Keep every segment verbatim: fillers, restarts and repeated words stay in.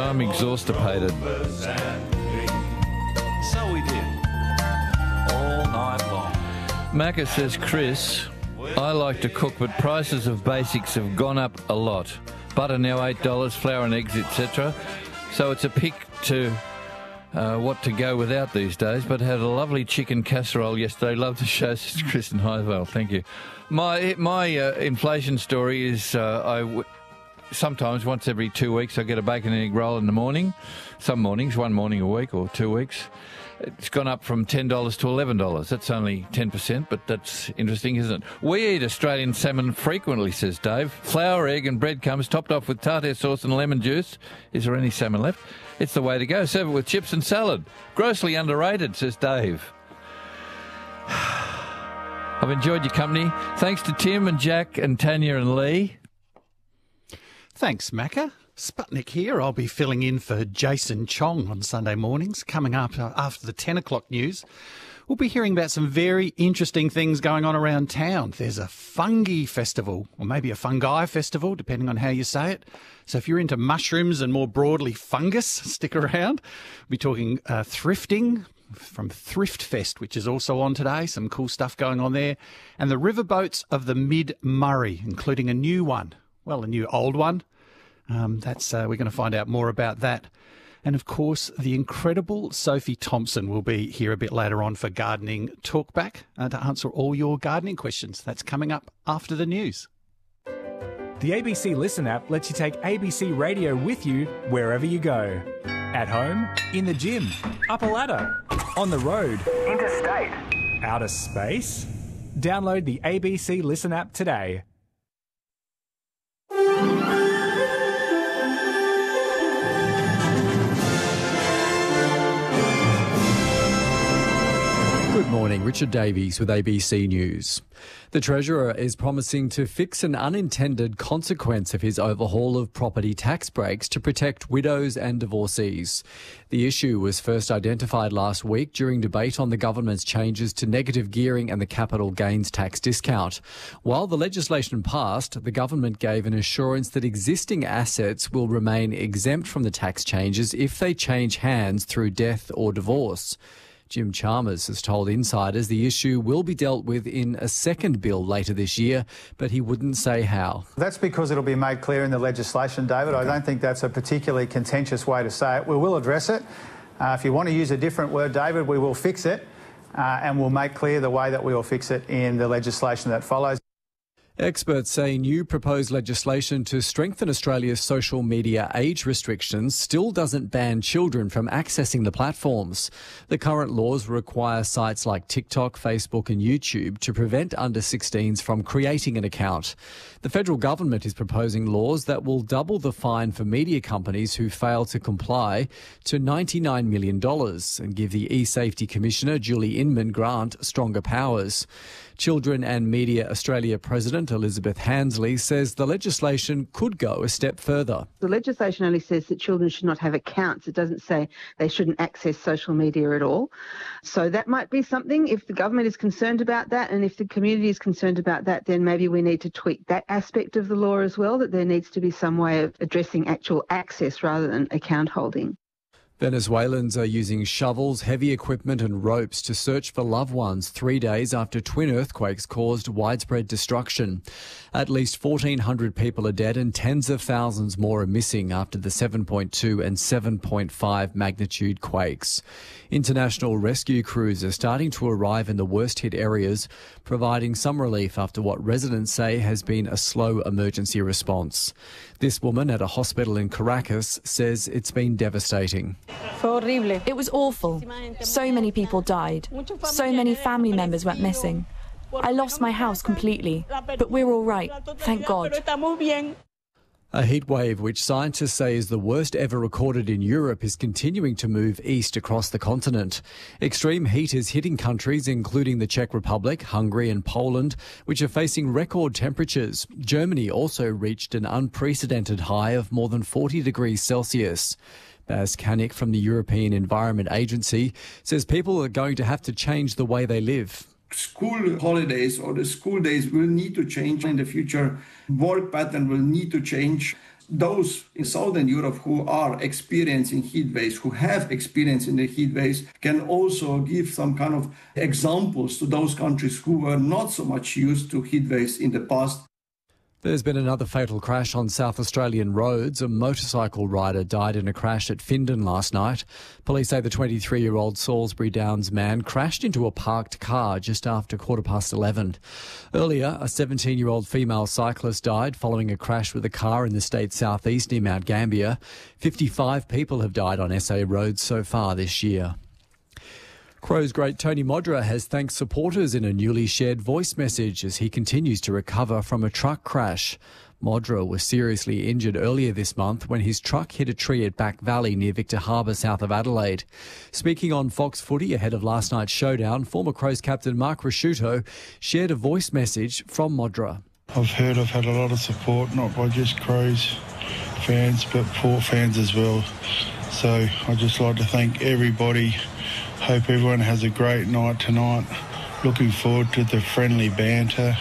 I'm exhaustipated. So we did. All night long. Macca says, Chris, I like to cook, but prices of basics have gone up a lot. Butter now eight dollars, flour and eggs, et cetera. So it's a pick to uh, what to go without these days, but had a lovely chicken casserole yesterday. Love the show, says Chris in Highvale. Thank you. My my uh, inflation story is uh, I... W- Sometimes, once every two weeks, I get a bacon and egg roll in the morning. Some mornings, one morning a week or two weeks. It's gone up from ten dollars to eleven dollars. That's only ten percent, but that's interesting, isn't it? We eat Australian salmon frequently, says Dave. Flour, egg and bread comes topped off with tartare sauce and lemon juice. Is there any salmon left? It's the way to go. Serve it with chips and salad. Grossly underrated, says Dave. I've enjoyed your company. Thanks to Tim and Jack and Tanya and Lee. Thanks, Macca. Sputnik here. I'll be filling in for Jason Chong on Sunday mornings. Coming up after the ten o'clock news, we'll be hearing about some very interesting things going on around town. There's a fungi festival, or maybe a fungi festival, depending on how you say it. So if you're into mushrooms and more broadly fungus, stick around. We'll be talking uh, thrifting from Thrift Fest, which is also on today. Some cool stuff going on there. And the riverboats of the Mid-Murray, including a new one. Well, a new old one. Um, that's uh, we're going to find out more about that. And, of course, the incredible Sophie Thompson will be here a bit later on for Gardening Talkback uh, to answer all your gardening questions. That's coming up after the news. The A B C Listen app lets you take A B C Radio with you wherever you go. At home, in the gym, up a ladder, on the road, interstate, outer space. Download the A B C Listen app today. Good morning, Richard Davies with A B C News. The Treasurer is promising to fix an unintended consequence of his overhaul of property tax breaks to protect widows and divorcees. The issue was first identified last week during debate on the government's changes to negative gearing and the capital gains tax discount. While the legislation passed, the government gave an assurance that existing assets will remain exempt from the tax changes if they change hands through death or divorce. Jim Chalmers has told insiders the issue will be dealt with in a second bill later this year, but he wouldn't say how. That's because it'll be made clear in the legislation, David. Okay. I don't think that's a particularly contentious way to say it. We will address it. Uh, if you want to use a different word, David, we will fix it, uh, and we'll make clear the way that we will fix it in the legislation that follows. Experts say new proposed legislation to strengthen Australia's social media age restrictions still doesn't ban children from accessing the platforms. The current laws require sites like TikTok, Facebook and YouTube to prevent under sixteens from creating an account. The federal government is proposing laws that will double the fine for media companies who fail to comply to ninety-nine million dollars and give the eSafety Commissioner, Julie Inman Grant, stronger powers. Children and Media Australia President Elizabeth Hansley says the legislation could go a step further. The legislation only says that children should not have accounts. It doesn't say they shouldn't access social media at all. So that might be something. If the government is concerned about that and if the community is concerned about that, then maybe we need to tweak that aspect of the law as well, that there needs to be some way of addressing actual access rather than account holding. Venezuelans are using shovels, heavy equipment and ropes to search for loved ones three days after twin earthquakes caused widespread destruction. At least fourteen hundred people are dead and tens of thousands more are missing after the seven point two and seven point five magnitude quakes. International rescue crews are starting to arrive in the worst-hit areas, providing some relief after what residents say has been a slow emergency response. This woman at a hospital in Caracas says it's been devastating. It was awful. So many people died. So many family members went missing. I lost my house completely, but we're all right, thank God. A heat wave, which scientists say is the worst ever recorded in Europe, is continuing to move east across the continent. Extreme heat is hitting countries including the Czech Republic, Hungary and Poland, which are facing record temperatures. Germany also reached an unprecedented high of more than forty degrees Celsius. Baz Kanik from the European Environment Agency says people are going to have to change the way they live. School holidays or the school days will need to change in the future. Work pattern will need to change. those in Southern Europe who are experiencing heat waves, who have experience in the heat waves, can also give some kind of examples to those countries who were not so much used to heat waves in the past. There's been another fatal crash on South Australian roads. A motorcycle rider died in a crash at Findon last night. Police say the twenty-three-year-old Salisbury Downs man crashed into a parked car just after quarter past eleven. Earlier, a seventeen-year-old female cyclist died following a crash with a car in the state's southeast near Mount Gambier. fifty-five people have died on S A roads so far this year. Crows great Tony Modra has thanked supporters in a newly shared voice message as he continues to recover from a truck crash. Modra was seriously injured earlier this month when his truck hit a tree at Back Valley near Victor Harbour, south of Adelaide. Speaking on Fox Footy ahead of last night's showdown, former Crows captain Mark Rasciuto shared a voice message from Modra. I've heard I've had a lot of support, not by just Crows fans, but Port fans as well. So I'd just like to thank everybody. Hope everyone has a great night tonight. Looking forward to the friendly banter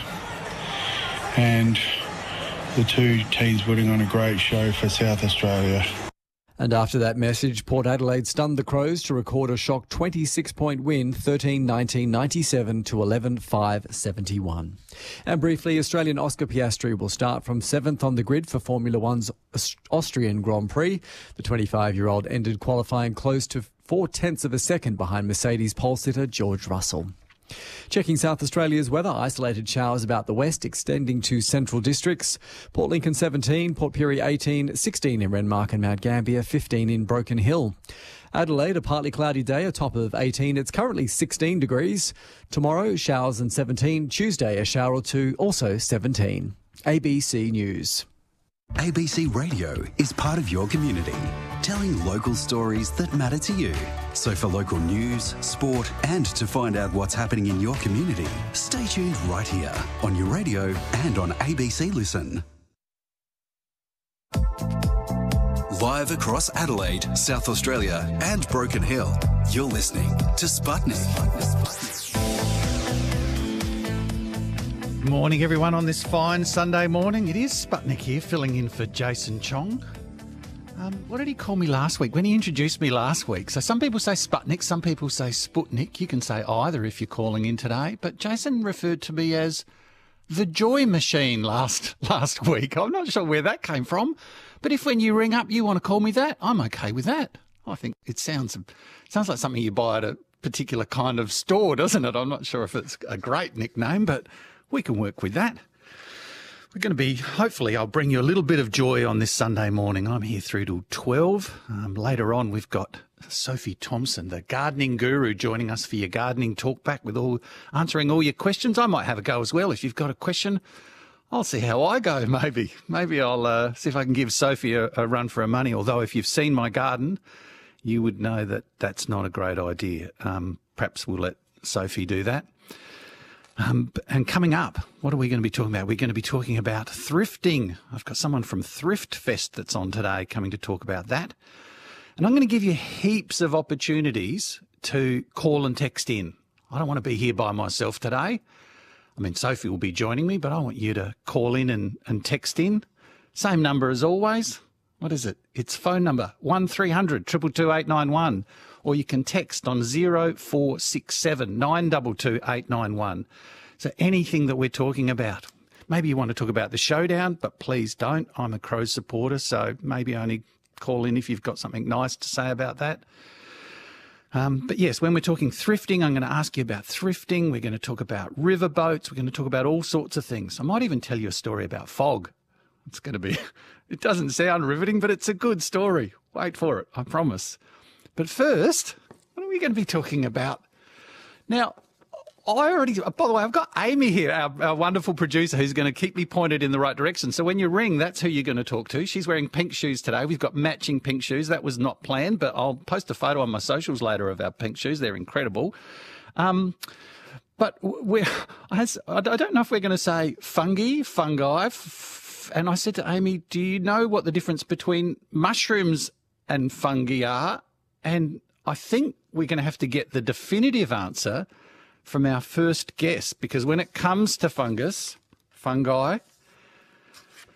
and the two teams putting on a great show for South Australia. And after that message, Port Adelaide stunned the Crows to record a shock twenty-six point win, thirteen nineteen ninety-seven to eleven five seventy-one. And briefly, Australian Oscar Piastri will start from seventh on the grid for Formula One's Austrian Grand Prix. The twenty-five-year-old ended qualifying close to four-tenths of a second behind Mercedes pole sitter George Russell. Checking South Australia's weather, isolated showers about the west extending to central districts. Port Lincoln seventeen, Port Pirie eighteen, sixteen in Renmark and Mount Gambier, fifteen in Broken Hill. Adelaide, a partly cloudy day, a top of eighteen. It's currently sixteen degrees. Tomorrow, showers and seventeen. Tuesday, a shower or two, also seventeen. A B C News. A B C Radio is part of your community, telling local stories that matter to you. So for local news, sport, and to find out what's happening in your community, stay tuned right here on your radio and on A B C Listen. Live across Adelaide, South Australia, and Broken Hill, you're listening to Sputnik. Morning, everyone, on this fine Sunday morning. It is Sputnik here, filling in for Jason Chong. Um, what did he call me last week? When he introduced me last week. So some people say Sputnik, some people say Sputnik. You can say either if you're calling in today. But Jason referred to me as the Joy Machine last last week. I'm not sure where that came from. But if when you ring up you want to call me that, I'm okay with that. I think it sounds sounds like something you buy at a particular kind of store, doesn't it? I'm not sure if it's a great nickname, but we can work with that. We're going to be, hopefully, I'll bring you a little bit of joy on this Sunday morning. I'm here through till twelve. Um, later on, we've got Sophie Thompson, the gardening guru, joining us for your gardening talk back with all, answering all your questions. I might have a go as well. If you've got a question, I'll see how I go, maybe. Maybe I'll uh, see if I can give Sophie a, a run for her money. Although if you've seen my garden, you would know that that's not a great idea. Um, perhaps we'll let Sophie do that. Um, and coming up, what are we going to be talking about? We're going to be talking about thrifting. I've got someone from Thrift Fest that's on today coming to talk about that. And I'm going to give you heaps of opportunities to call and text in. I don't want to be here by myself today. I mean, Sophie will be joining me, but I want you to call in and, and text in. Same number as always. What is it? It's phone number one three hundred, two two two, eight nine one. Or you can text on zero four six seven, nine two two, eight nine one. So anything that we're talking about. Maybe you want to talk about the showdown, but please don't. I'm a Crows supporter, so maybe only call in if you've got something nice to say about that. Um, but yes, when we're talking thrifting, I'm going to ask you about thrifting. We're going to talk about riverboats. We're going to talk about all sorts of things. I might even tell you a story about fog. It's going to be, it doesn't sound riveting, but it's a good story. Wait for it, I promise. But first, what are we going to be talking about? Now, I already, by the way, I've got Amy here, our, our wonderful producer, who's going to keep me pointed in the right direction. So when you ring, that's who you're going to talk to. She's wearing pink shoes today. We've got matching pink shoes. That was not planned, but I'll post a photo on my socials later of our pink shoes. They're incredible. Um, but we're, I don't know if we're going to say fungi, fungi. F- and I said to Amy, do you know what the difference between mushrooms and fungi are? And I think we're going to have to get the definitive answer from our first guest, because when it comes to fungus, fungi,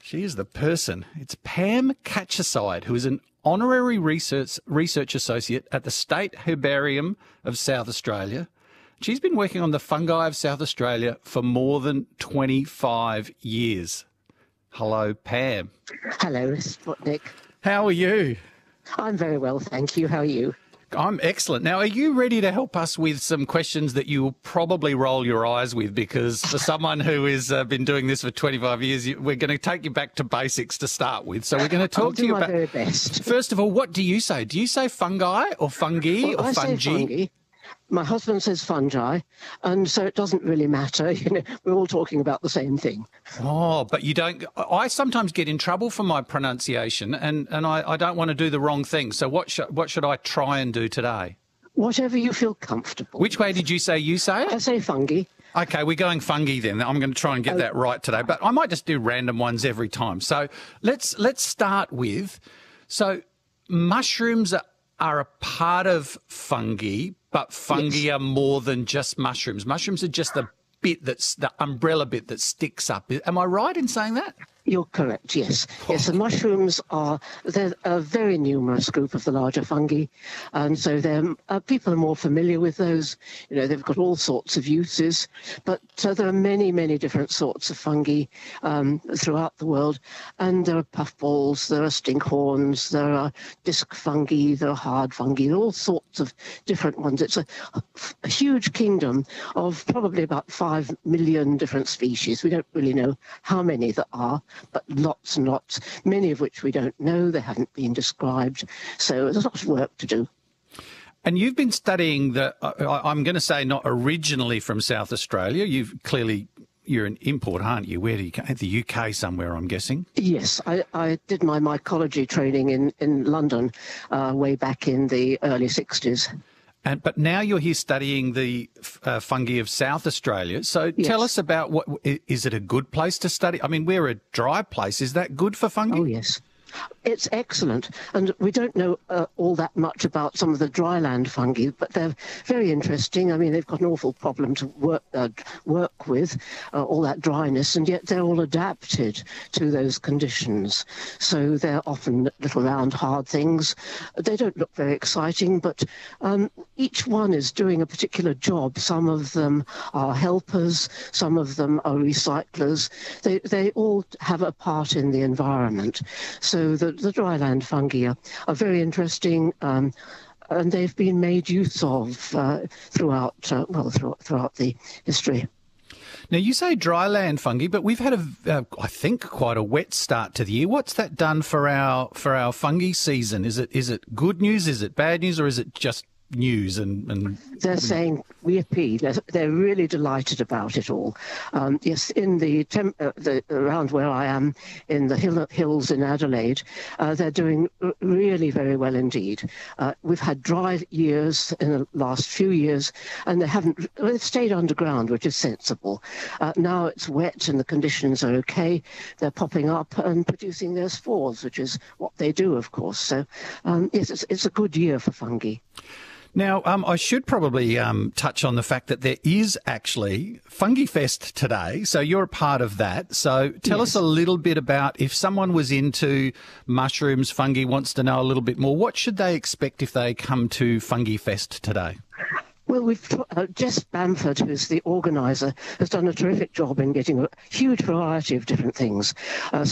She is the person. It's Pam Catchaside, who is an honorary research research associate at the State Herbarium of South Australia. She's been working on the fungi of South Australia for more than twenty-five years. Hello, Pam. Hello, Sputnik. How are you? I'm very well, thank you. How are you? I'm excellent. Now, are you ready to help us with some questions that you will probably roll your eyes with? Because for someone who has uh, been doing this for twenty-five years, you, we're going to take you back to basics to start with. So we're going to talk I'll to do you my about... very best. First of all, what do you say? Do you say fungi or fungi Well, or I fungi? say fungi. My husband says fungi, and so it doesn't really matter. You know, we're all talking about the same thing. Oh, but you don't... I sometimes get in trouble for my pronunciation, and, and I, I don't want to do the wrong thing. So what, sh- what should I try and do today? Whatever you feel comfortable. Which way did you say you say it? I say fungi. Okay, we're going fungi then. I'm going to try and get Oh. that right today, but I might just do random ones every time. So let's let's start with, so mushrooms are, are a part of fungi, but fungi Yes. are more than just mushrooms. Mushrooms are just the bit that's the umbrella bit that sticks up. Am I right in saying that? You're correct, yes. Yes, the mushrooms are they're a very numerous group of the larger fungi, and so they're, uh, people are more familiar with those. You know, they've got all sorts of uses, but uh, there are many, many different sorts of fungi um, throughout the world, and there are puffballs, there are stinkhorns, there are disc fungi, there are hard fungi, there are all sorts of different ones. It's a, a huge kingdom of probably about five million different species. We don't really know how many there are, but lots and lots, many of which we don't know, they haven't been described. So there's a lot of work to do. And you've been studying the, uh, I'm going to say not originally from South Australia. You've clearly, you're an import, aren't you? Where do you go? The U K somewhere, I'm guessing. Yes, I, I did my mycology training in, in London uh, way back in the early sixties. And, but now you're here studying the uh, fungi of South Australia. So Yes. tell us about what, is it a good place to study? I mean, we're a dry place. Is that good for fungi? Oh, yes. It's excellent. And we don't know uh, all that much about some of the dryland fungi, but they're very interesting. I mean, they've got an awful problem to work uh, work with, uh, all that dryness, and yet they're all adapted to those conditions. So they're often little round, hard things. They don't look very exciting, but um, each one is doing a particular job. Some of them are helpers, some of them are recyclers. They, they all have a part in the environment. So the, the dryland fungi are, are very interesting, um, and they've been made use of uh, throughout, uh, well, throughout, throughout the history. Now, you say dryland fungi, but we've had, a, uh, I think, quite a wet start to the year. What's that done for our for our fungi season? Is it is it good news? Is it bad news? Or is it just news? And, and They're saying we appeal. They're, they're really delighted about it all. Um, yes, in the, temp, uh, the around where I am, in the hill, hills in Adelaide, uh, they're doing r- really very well indeed. Uh, we've had dry years in the last few years, and they haven't. They've stayed underground, which is sensible. Uh, now it's wet and the conditions are okay. They're popping up and producing their spores, which is what they do, of course. So um, yes, it's, it's a good year for fungi. Now, um, I should probably um, touch on the fact that there is actually Fungi Fest today, so you're a part of that. So tell Yes. us a little bit about, if someone was into mushrooms, fungi, wants to know a little bit more, what should they expect if they come to Fungi Fest today? Well, we've uh, Jess Bamford, who's the organiser, has done a terrific job in getting a huge variety of different things. Uh,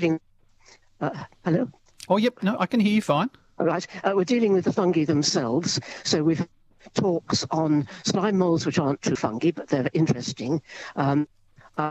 uh, hello? Oh, yep, no, I can hear you fine. All right. Uh, we're dealing with the fungi themselves. So we've talks on slime molds, which aren't true fungi, but they're interesting. Um, uh,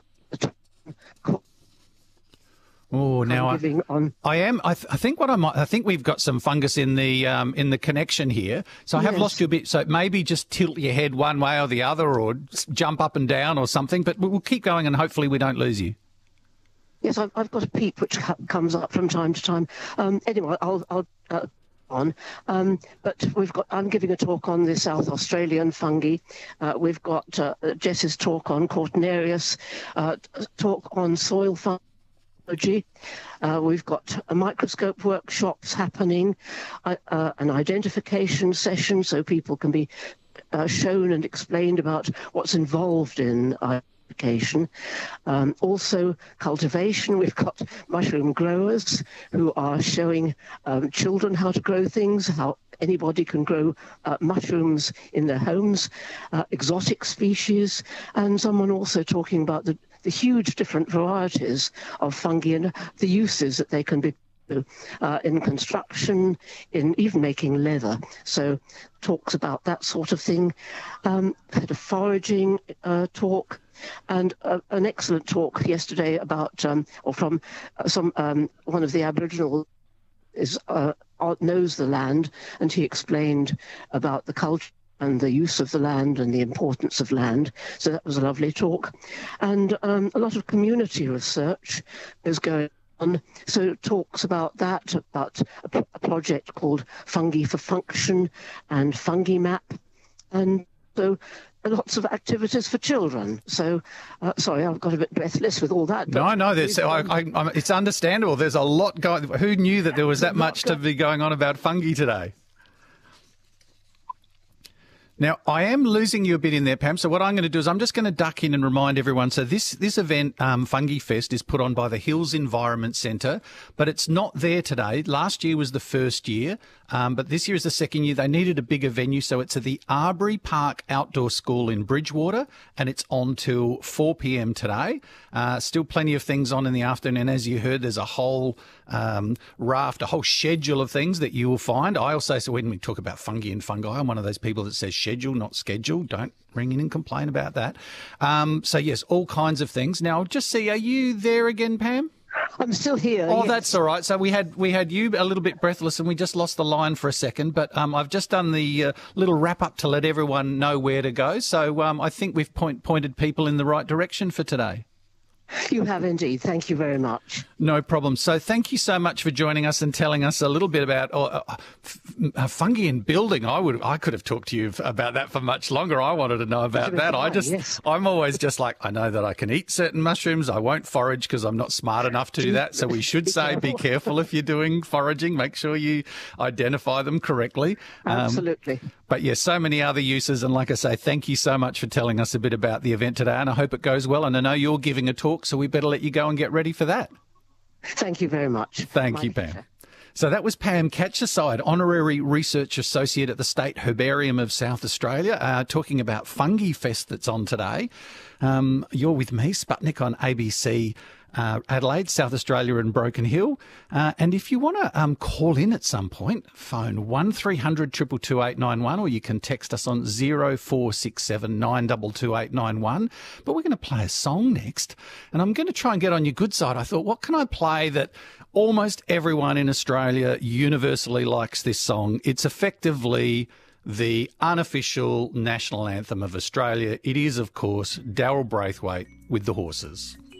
Oh, now I, on. I am. I, th- I think what I might. I think we've got some fungus in the um, in the connection here. So I have Yes. lost you a bit. So maybe just tilt your head one way or the other, or s- jump up and down, or something. But we'll keep going, and hopefully we don't lose you. Yes, I've, I've got a peep which co- comes up from time to time. Um, anyway, I'll. I'll uh, on, um, but we've got. I'm giving a talk on the South Australian fungi. Uh, we've got uh, Jess's talk on Cortinarius, uh, talk on soil fungi. Uh, we've got a microscope workshops happening, uh, uh, an identification session so people can be uh, shown and explained about what's involved in application. Um, also, cultivation. We've got mushroom growers who are showing um, children how to grow things, how anybody can grow uh, mushrooms in their homes, uh, exotic species, and someone also talking about the, the huge different varieties of fungi and the uses that they can be uh, in construction, in even making leather. So talks about that sort of thing. Um, had a foraging uh, talk, and uh, an excellent talk yesterday about, um, or from uh, some um, one of the Aboriginal is uh, knows the land, and he explained about the culture and the use of the land and the importance of land. So that was a lovely talk. And um, a lot of community research is going on. So talks about that, about a, pro- a project called Fungi for Function and Fungi Map. And so lots of activities for children. So, uh, sorry, I've got a bit breathless with all that. No, no, there's, I, I, I, it's understandable. There's a lot going. Who knew that there was that much to be going on about fungi today? Now, I am losing you a bit in there, Pam, so what I'm going to do is I'm just going to duck in and remind everyone. So this, this event, um, Fungi Fest, is put on by the Hills Environment Centre, but it's not there today. Last year was the first year, um, but this year is the second year. They needed a bigger venue, so it's at the Arbury Park Outdoor School in Bridgewater, and it's on till four p.m. today. Uh, still plenty of things on in the afternoon, and as you heard, there's a whole um, raft, a whole schedule of things that you will find. I also, so when we talk about fungi and fungi, I'm one of those people that says schedule, not schedule. Don't ring in and complain about that. Um, so, yes, all kinds of things. Now, just see, are you there again, Pam? I'm still here. Oh, yes. That's all right. So we had we had you a little bit breathless and we just lost the line for a second. But um, I've just done the uh, little wrap-up to let everyone know where to go. So um, I think we've point, pointed people in the right direction for today. You have indeed. Thank you very much. No problem. So thank you so much for joining us and telling us a little bit about uh, uh, fungi in building. I would, I could have talked to you about that for much longer. I wanted to know about that. I just, yes. I'm always just like, I know that I can eat certain mushrooms. I won't forage because I'm not smart enough to do that. So we should say be careful if you're doing foraging. Make sure you identify them correctly. Um, Absolutely. But yes, so many other uses. And like I say, thank you so much for telling us a bit about the event today. And I hope it goes well. And I know you're giving a talk, so we better let you go and get ready for that. Thank you very much. Thank My you, Pam. pleasure. So that was Pam Catcherside, Honorary Research Associate at the State Herbarium of South Australia, uh, talking about Fungi Fest that's on today. Um, you're with me, Sputnik, on A B C uh, Adelaide, South Australia and Broken Hill. Uh, and if you want to um, call in at some point, phone one three hundred two two two eight nine one, or you can text us on zero four six seven nine two two eight nine one. But we're going to play a song next, and I'm going to try and get on your good side. I thought, what can I play that almost everyone in Australia universally likes this song? It's effectively the unofficial national anthem of Australia. It is, of course, Darryl Braithwaite with The Horses.